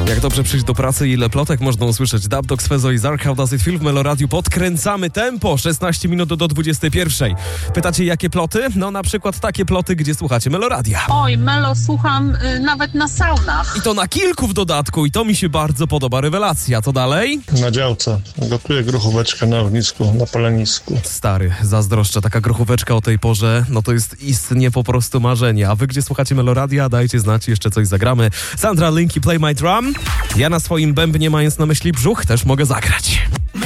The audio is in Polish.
Jak dobrze przyjść do pracy i ile plotek można usłyszeć. Dub Dogs, Fezo i Zark, How Does It Feel w Meloradiu. Podkręcamy tempo, 16 minut do 21. Pytacie, jakie ploty? No na przykład takie ploty, gdzie słuchacie Meloradia. Oj, Melo słucham nawet na saunach. I to na kilku w dodatku i to mi się bardzo podoba. Rewelacja. Co dalej? Na działce. Gotuję grochóweczkę na ognisku, na palenisku. Stary, zazdroszczę. Taka grochóweczka o tej porze, no to jest istnie po prostu marzenie. A wy, gdzie słuchacie Meloradia, dajcie znać, jeszcze coś zagramy. Sandra Linki, Play My Drum. Ja na swoim bębnie, mając na myśli brzuch, też mogę zagrać.